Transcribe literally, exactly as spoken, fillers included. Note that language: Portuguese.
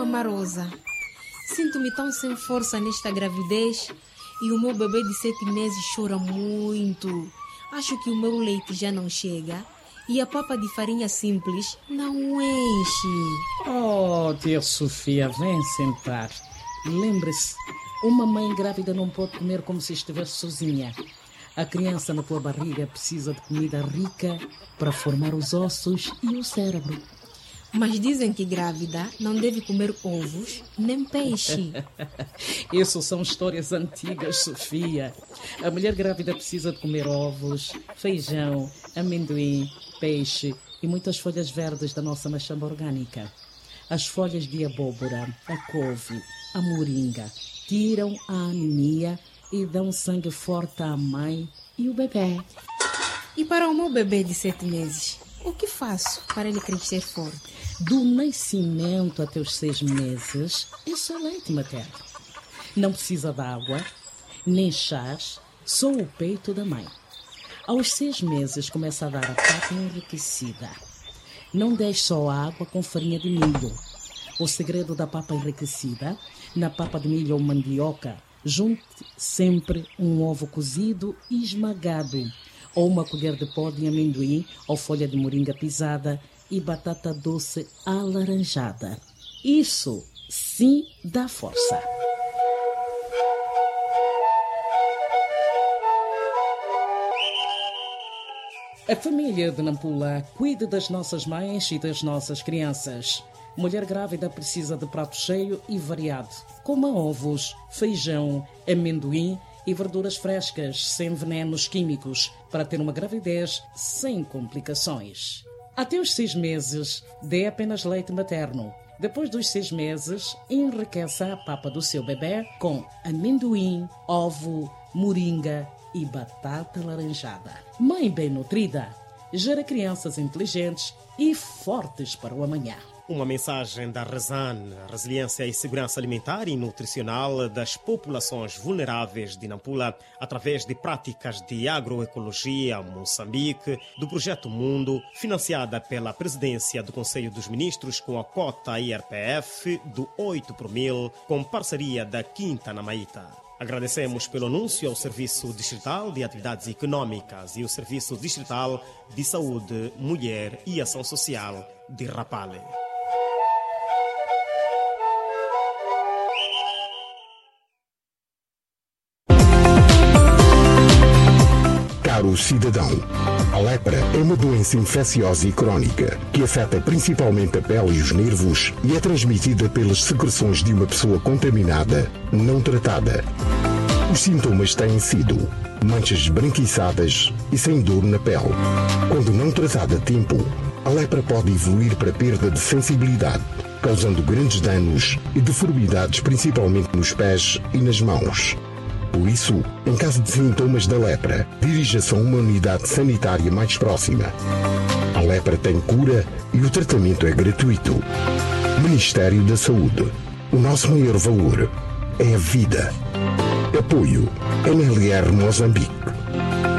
Mamã Rosa, sinto-me tão sem força nesta gravidez e o meu bebê de sete meses chora muito. Acho que o meu leite já não chega e a papa de farinha simples não enche. Oh, tia Sofia, vem sentar. Lembre-se, uma mãe grávida não pode comer como se estivesse sozinha. A criança na tua barriga precisa de comida rica para formar os ossos e o cérebro. Mas dizem que grávida não deve comer ovos nem peixe. Isso são histórias antigas, Sofia. A mulher grávida precisa de comer ovos, feijão, amendoim, peixe e muitas folhas verdes da nossa machamba orgânica. As folhas de abóbora, a couve, a moringa tiram a anemia e dão sangue forte à mãe e o bebê. E para o meu bebê de sete meses, o que faço para ele crescer forte? Do nascimento até os seis meses, é só leite materno. Não precisa de água, nem chás, só o peito da mãe. Aos seis meses começa a dar a papa enriquecida. Não deixe só água com farinha de milho. O segredo da papa enriquecida, na papa de milho ou mandioca, junte sempre um ovo cozido e esmagado, ou uma colher de pó de amendoim ou folha de moringa pisada e batata doce alaranjada. Isso sim dá força. A família de Nampula cuida das nossas mães e das nossas crianças. Mulher grávida precisa de prato cheio e variado. Coma ovos, feijão, amendoim e verduras frescas, sem venenos químicos, para ter uma gravidez sem complicações. Até os seis meses, dê apenas leite materno. Depois dos seis meses, enriqueça a papa do seu bebê com amendoim, ovo, moringa e batata laranjada. Mãe bem nutrida gera crianças inteligentes e fortes para o amanhã. Uma mensagem da Rezan, Resiliência e Segurança Alimentar e Nutricional das Populações Vulneráveis de Nampula, através de práticas de agroecologia Moçambique, do Projeto Mundo, financiada pela Presidência do Conselho dos Ministros com a cota I R P F do oito por mil, com parceria da Quinta na Maíta. Agradecemos pelo anúncio ao Serviço Distrital de Atividades Econômicas e o Serviço Distrital de Saúde, Mulher e Ação Social de Rapale. Caro cidadão, a lepra é uma doença infecciosa e crónica que afeta principalmente a pele e os nervos e é transmitida pelas secreções de uma pessoa contaminada não tratada. Os sintomas têm sido manchas esbranquiçadas e sem dor na pele. Quando não tratada a tempo, a lepra pode evoluir para perda de sensibilidade, causando grandes danos e deformidades principalmente nos pés e nas mãos. Por isso, em caso de sintomas da lepra, dirija-se a uma unidade sanitária mais próxima. A lepra tem cura e o tratamento é gratuito. Ministério da Saúde. O nosso maior valor é a vida. Apoio N L R Moçambique.